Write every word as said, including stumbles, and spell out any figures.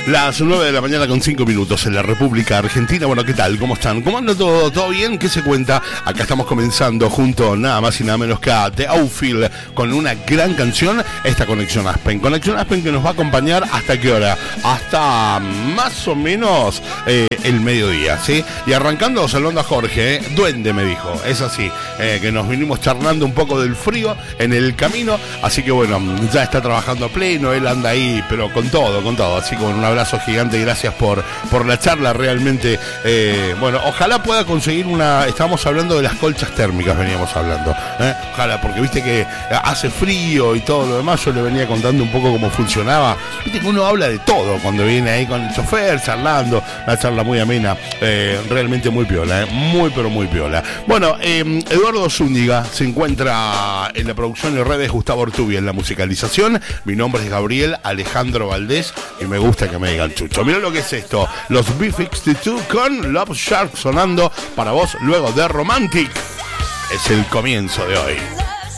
Las nueve de la mañana con cinco minutos en la República Argentina. Bueno, ¿qué tal? ¿Cómo están? ¿Cómo anda todo? ¿Todo bien? ¿Qué se cuenta? Acá estamos comenzando junto nada más y nada menos que a The Outfield con una gran canción, esta Conexión Aspen. Conexión Aspen que nos va a acompañar ¿hasta qué hora? Hasta más o menos eh, el mediodía, ¿sí? Y arrancando, saludando a Jorge, ¿eh? Duende me dijo, es así, eh, que nos vinimos charlando un poco del frío en el camino, así que bueno, ya está trabajando a pleno, él anda ahí, pero con todo, con todo, así con una abrazo gigante y gracias por, por la charla realmente. Eh, bueno, ojalá pueda conseguir una... Estábamos hablando de las colchas térmicas, veníamos hablando. ¿eh? Ojalá, porque viste que hace frío y todo lo demás. Yo le venía contando un poco cómo funcionaba. Viste que uno habla de todo cuando viene ahí con el chofer, charlando. Una charla muy amena, eh, realmente muy piola, ¿eh? muy pero muy piola. Bueno, eh, Eduardo Zúñiga se encuentra en la producción y redes, Gustavo Ortubia en la musicalización. Mi nombre es Gabriel Alejandro Valdés y me gusta que me digan Chucho. Mirá lo que es esto, los B sesenta y dos con Love Shark sonando para vos luego de Romantic. Es el comienzo de hoy.